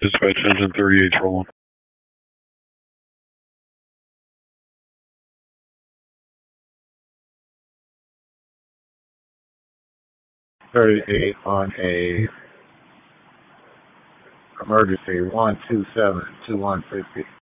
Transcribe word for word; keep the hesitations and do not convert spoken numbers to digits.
Dispatch engine thirty-eight rolling. thirty-eight on a emergency one two seven two one fifty.